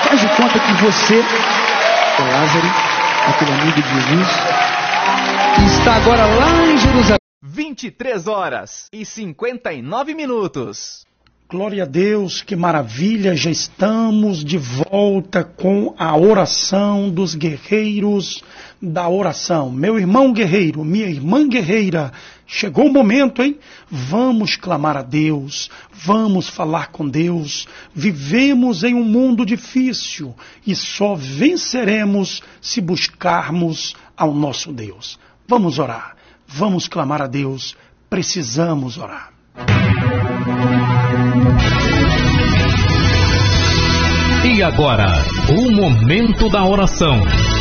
Faz de conta que você é Lázaro, aquele amigo de Jesus, que está agora lá em Jerusalém. 23h59. Glória a Deus, que maravilha, já estamos de volta com a oração dos guerreiros da oração. Meu irmão guerreiro, minha irmã guerreira, chegou o momento, hein? Vamos clamar a Deus, vamos falar com Deus. Vivemos em um mundo difícil e só venceremos se buscarmos ao nosso Deus. Vamos orar, vamos clamar a Deus, precisamos orar. E agora, o momento da oração.